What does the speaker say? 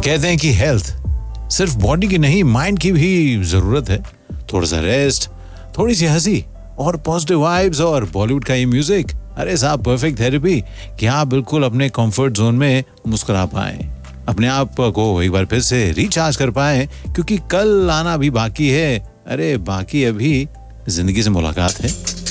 कहते हैं कि हेल्थ सिर्फ बॉडी की नहीं, माइंड की भी जरूरत है। थोड़ा सा रेस्ट, थोड़ी सी हंसी और पॉजिटिव वाइब्स और बॉलीवुड का ये म्यूजिक, अरे साहब परफेक्ट थेरेपी कि आप बिल्कुल अपने कंफर्ट जोन में मुस्कुरा पाए, अपने आप को एक बार फिर से रिचार्ज कर पाए, क्योंकि कल आना भी बाकी है। अरे बाकी अभी जिंदगी से मुलाकात है।